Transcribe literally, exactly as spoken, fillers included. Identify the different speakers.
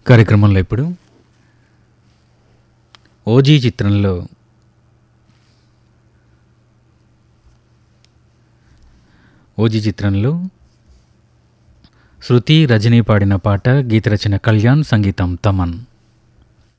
Speaker 1: కార్యక్రమంలో ఇప్పుడు ఓజీ చిత్రంలో ఓజీ చిత్రంలో శృతి రజనీ పాడిన పాట, గీత రచన కళ్యాణ్, సంగీతం తమన్.